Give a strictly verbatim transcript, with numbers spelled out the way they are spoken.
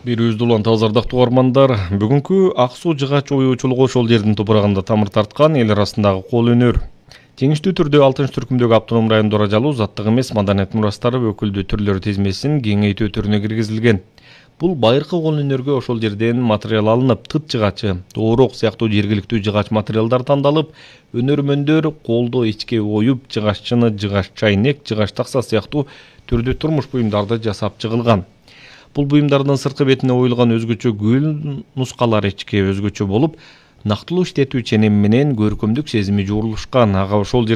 Бирүүбүздү улан тазардактуу угармандар, бүгүнкү ак суу жыгач оюучулугу ошол жердин топурагында тамыр тарткан эл арасындагы кол өнөр. Теңиштүү түрдө алтынчы түркүмдөгү автоном райондо ыраажалуу заттык эмес маданият мурастары өкүлдүү түрлөрү тизмесинин кеңейтүү түрүнө киргизилген. Бул байыркы кол өнөргө ошол жерден материал алынып, тыт жыгачы, доорок сыяктуу жергиликтүү жыгач материалдар тандалып, өнөрмөндөр колдо ичке оюп, жыгаччыны жыгач чайнек, жыгач такса сыяктуу түрдүү турмуш буюмдарды жасап чыгылган. Бул буюмдардын сырткы бетине оюлган өзгөчө гүл нускалар ичке өзгөчө болуп, нактылуу иштетүү ченеми менен көркөмдүк сезими жуурулушкан. Ага ошол